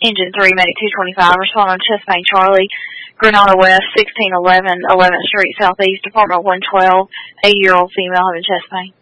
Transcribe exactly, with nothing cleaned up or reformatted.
Engine three, Medic two twenty-five, respond on chest pain Charlie, Granada West, sixteen eleven, eleventh Street Southeast, Apartment one twelve, eighty-year-old female having chest pain.